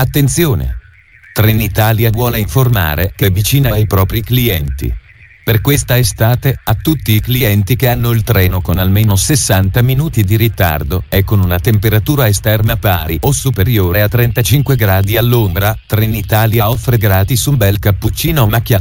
Attenzione! Trenitalia vuole informare che è vicina ai propri clienti. Per questa estate, a tutti i clienti che hanno il treno con almeno 60 minuti di ritardo e con una temperatura esterna pari o superiore a 35 gradi all'ombra, Trenitalia offre gratis un bel cappuccino macchiato